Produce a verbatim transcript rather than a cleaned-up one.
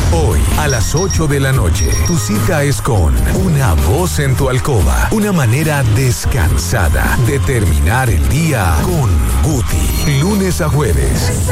Hoy, a las ocho de la noche, tu cita es con Una Voz en tu Alcoba. Una manera descansada de terminar el día con Guti. Lunes a jueves.